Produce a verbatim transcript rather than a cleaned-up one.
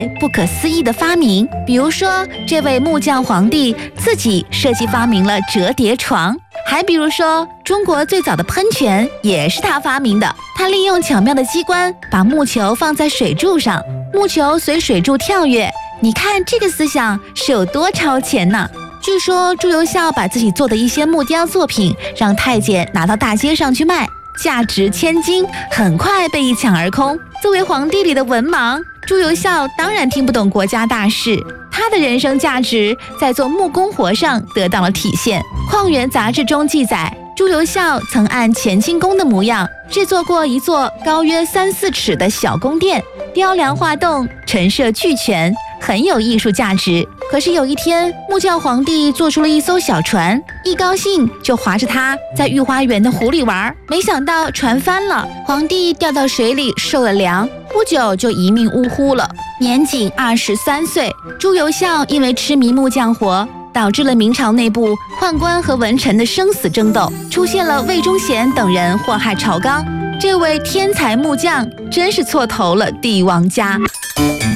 不可思议的发明，比如说，这位木匠皇帝自己设计发明了折叠床，还比如说，中国最早的喷泉也是他发明的。他利用巧妙的机关，把木球放在水柱上，木球随水柱跳跃。你看这个思想是有多超前呢？据说朱由校把自己做的一些木雕作品，让太监拿到大街上去卖，价值千金，很快被一抢而空。作为皇帝里的文盲，朱由校当然听不懂国家大事，他的人生价值在做木工活上得到了体现。《矿源杂志》中记载，朱由校曾按乾清宫的模样制作过一座高约三四尺的小宫殿，雕梁画栋，陈设俱全，很有艺术价值。可是有一天，木匠皇帝做出了一艘小船，一高兴就划着它在御花园的湖里玩，没想到船翻了，皇帝掉到水里受了凉，不久就一命呜呼了，年仅二十三岁。朱由校因为痴迷木匠活，导致了明朝内部宦官和文臣的生死争斗，出现了魏忠贤等人祸害朝纲。这位天才木匠真是错投了帝王家。